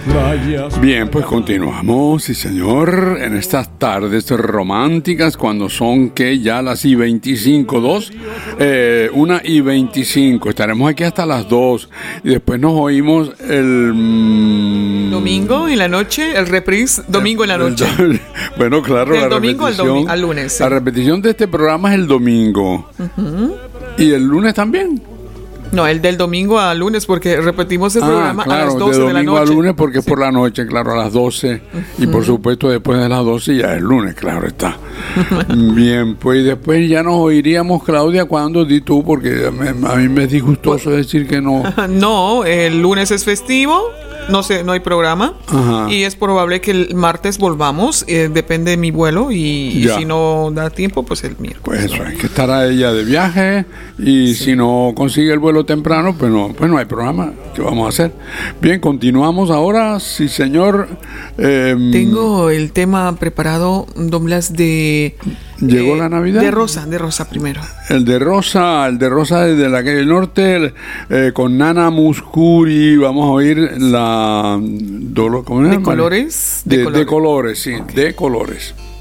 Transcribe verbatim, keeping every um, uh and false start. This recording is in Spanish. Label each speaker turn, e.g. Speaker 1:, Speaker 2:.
Speaker 1: Bien, pues continuamos, sí señor, en estas tardes románticas cuando son que ya las y veinticinco, dos, eh, una y veinticinco, estaremos aquí hasta las dos y después nos oímos el...
Speaker 2: Mm, domingo en la noche, el reprise, domingo en la noche.
Speaker 1: El, bueno, claro,
Speaker 2: Del
Speaker 1: la
Speaker 2: domingo al,
Speaker 1: repetición,
Speaker 2: domi- al lunes. Sí.
Speaker 1: La repetición de este programa es el domingo. Uh-huh. ¿Y el lunes también?
Speaker 2: No, el del domingo a lunes, porque repetimos el
Speaker 1: ah,
Speaker 2: programa
Speaker 1: claro,
Speaker 2: a las doce de,
Speaker 1: de la noche. De domingo a lunes porque sí. Es por la noche, claro, a las doce. Uh-huh. Y por supuesto después de las doce ya es lunes, claro está. Bien, pues después ya nos oiríamos, Claudia, cuando di tú, porque a mí me es disgustoso pues, decir que no.
Speaker 2: No, el lunes es festivo. No sé, no hay programa. Ajá. Y es probable que el martes volvamos. Eh, depende de mi vuelo. Y, y si no da tiempo, pues el miércoles.
Speaker 1: Pues eso, hay que estar a ella de viaje. Y sí. Si no consigue el vuelo temprano, pues no, pues no hay programa. ¿Qué vamos a hacer? Bien, continuamos ahora. Sí, señor.
Speaker 2: Eh, Tengo el tema preparado, Don Blas, de...
Speaker 1: ¿Llegó eh, la Navidad?
Speaker 2: De Rosa, de Rosa primero.
Speaker 1: El de Rosa, el de Rosa desde la calle del norte, el, eh, con Nana Muscuri. Vamos a oír la...
Speaker 2: ¿Cómo
Speaker 1: ¿De
Speaker 2: colores?
Speaker 1: De, de colores. De colores, sí, de colores.